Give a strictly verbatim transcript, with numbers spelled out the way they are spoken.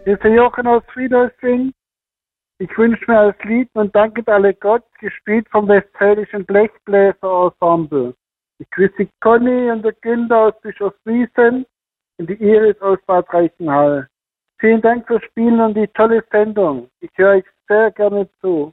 Hier ist der Jochen aus Friedolfing. Ich wünsche mir als Lied und danket alle Gott, gespielt vom Westfälischen Blechbläser-Ensemble. Ich grüße die Conny und der Günther aus Bischofswiesen und die Iris aus Bad Reichenhall. Vielen Dank fürs Spielen und die tolle Sendung. Ich höre euch sehr gerne zu.